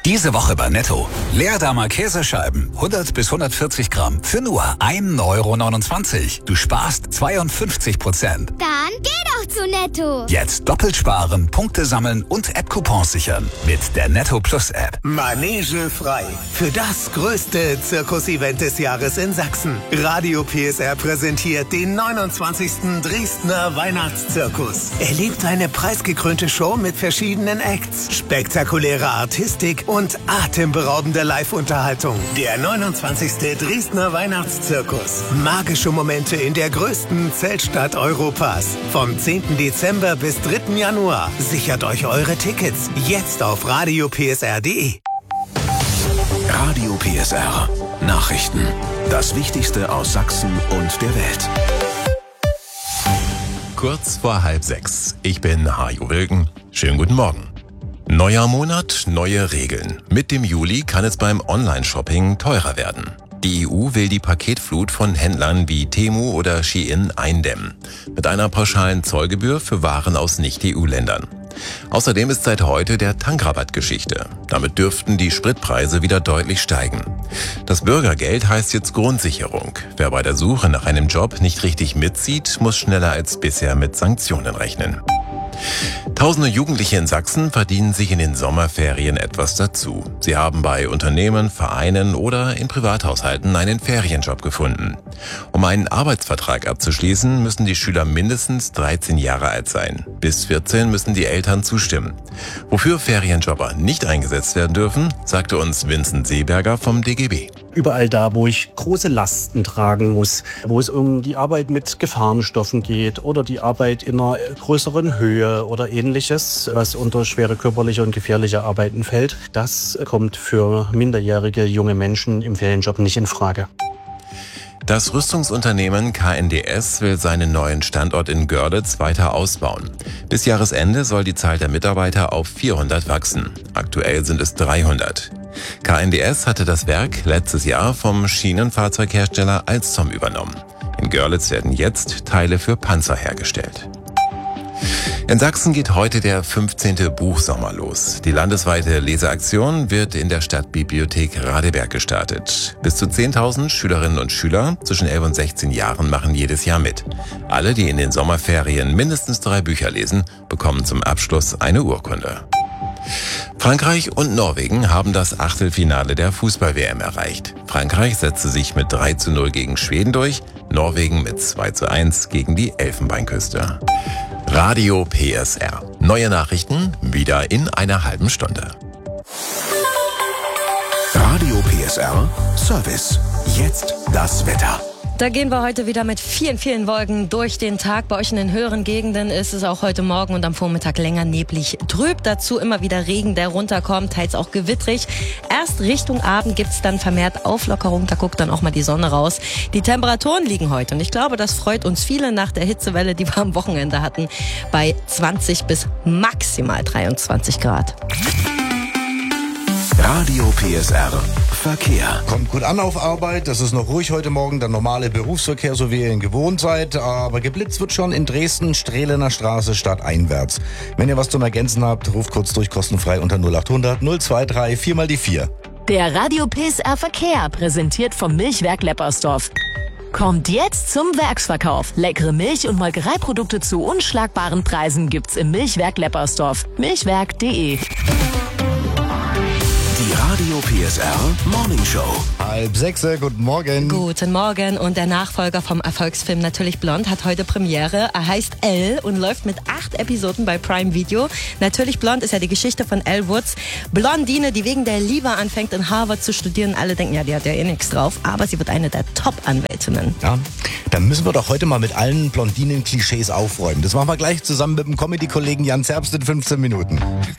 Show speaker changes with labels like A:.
A: Diese Woche bei Netto. Leerdammer Käsescheiben, 100 bis 140 Gramm, für nur 1,29 €. Du sparst 52%.
B: Dann geh doch zu Netto.
A: Jetzt doppelt sparen, Punkte sammeln und App-Coupons sichern. Mit der Netto Plus App.
C: Manege frei. Für das größte Zirkus-Event des Jahres in Sachsen. Radio PSR präsentiert den 29. Dresdner Weihnachtszirkus. Erlebt eine preisgekrönte Show mit verschiedenen Acts, spektakuläre Artistik und atemberaubende Live-Unterhaltung. Der 29. Dresdner Weihnachtszirkus. Magische Momente in der größten Zeltstadt Europas. Vom 10. Dezember bis 3. Januar. Sichert euch eure Tickets jetzt auf radiopsr.de.
D: Radio PSR. Nachrichten. Das Wichtigste aus Sachsen und der Welt.
E: Kurz vor 5:30. Ich bin Hajo Wilken. Schönen guten Morgen. Neuer Monat, neue Regeln. Mit dem Juli kann es beim Online-Shopping teurer werden. Die EU will die Paketflut von Händlern wie Temu oder Shein eindämmen. Mit einer pauschalen Zollgebühr für Waren aus Nicht-EU-Ländern. Außerdem ist seit heute der Tankrabatt Geschichte. Damit dürften die Spritpreise wieder deutlich steigen. Das Bürgergeld heißt jetzt Grundsicherung. Wer bei der Suche nach einem Job nicht richtig mitzieht, muss schneller als bisher mit Sanktionen rechnen. Tausende Jugendliche in Sachsen verdienen sich in den Sommerferien etwas dazu. Sie haben bei Unternehmen, Vereinen oder in Privathaushalten einen Ferienjob gefunden. Um einen Arbeitsvertrag abzuschließen, müssen die Schüler mindestens 13 Jahre alt sein. Bis 14 müssen die Eltern zustimmen. Wofür Ferienjobber nicht eingesetzt werden dürfen, sagte uns Vincent Seeberger vom DGB.
F: Überall da, wo ich große Lasten tragen muss, wo es um die Arbeit mit Gefahrenstoffen geht oder die Arbeit in einer größeren Höhe oder ähnliches, was unter schwere körperliche und gefährliche Arbeiten fällt, das kommt für minderjährige junge Menschen im Ferienjob nicht in Frage.
E: Das Rüstungsunternehmen KNDS will seinen neuen Standort in Görlitz weiter ausbauen. Bis Jahresende soll die Zahl der Mitarbeiter auf 400 wachsen. Aktuell sind es 300. KNDS hatte das Werk letztes Jahr vom Schienenfahrzeughersteller Alstom übernommen. In Görlitz werden jetzt Teile für Panzer hergestellt. In Sachsen geht heute der 15. Buchsommer los. Die landesweite Leseaktion wird in der Stadtbibliothek Radeberg gestartet. Bis zu 10.000 Schülerinnen und Schüler zwischen 11 und 16 Jahren machen jedes Jahr mit. Alle, die in den Sommerferien mindestens 3 Bücher lesen, bekommen zum Abschluss eine Urkunde. Frankreich und Norwegen haben das Achtelfinale der Fußball-WM erreicht. Frankreich setzte sich mit 3:0 gegen Schweden durch, Norwegen mit 2:1 gegen die Elfenbeinküste. Radio PSR. Neue Nachrichten wieder in einer halben Stunde.
D: Radio PSR Service. Jetzt das Wetter.
G: Da gehen wir heute wieder mit vielen, vielen Wolken durch den Tag. Bei euch in den höheren Gegenden ist es auch heute Morgen und am Vormittag länger neblig trüb. Dazu immer wieder Regen, der runterkommt, teils auch gewittrig. Erst Richtung Abend gibt's dann vermehrt Auflockerung. Da guckt dann auch mal die Sonne raus. Die Temperaturen liegen heute und ich glaube, das freut uns viele nach der Hitzewelle, die wir am Wochenende hatten, bei 20 bis maximal 23 Grad.
D: Radio PSR Verkehr.
H: Kommt gut an auf Arbeit, das ist noch ruhig heute Morgen, der normale Berufsverkehr, so wie ihr ihn gewohnt seid, aber geblitzt wird schon in Dresden, Strehlener Straße stadteinwärts. Wenn ihr was zum Ergänzen habt, ruft kurz durch, kostenfrei unter 0800 023 4 mal die 4.
I: Der Radio PSR Verkehr, präsentiert vom Milchwerk Leppersdorf. Kommt jetzt zum Werksverkauf. Leckere Milch- und Molkereiprodukte zu unschlagbaren Preisen gibt's im Milchwerk Leppersdorf. Milchwerk.de.
D: Die Radio PSR Morning Show.
H: 5:30, guten Morgen.
G: Guten Morgen und der Nachfolger vom Erfolgsfilm Natürlich Blond hat heute Premiere. Er heißt Elle und läuft mit 8 Episoden bei Prime Video. Natürlich Blond ist ja die Geschichte von Elle Woods. Blondine, die wegen der Liebe anfängt in Harvard zu studieren. Alle denken, ja, die hat ja eh nichts drauf. Aber sie wird eine der Top-Anwältinnen.
H: Ja, dann müssen wir doch heute mal mit allen Blondinen-Klischees aufräumen. Das machen wir gleich zusammen mit dem Comedy-Kollegen Jan Zerbst in 15 Minuten.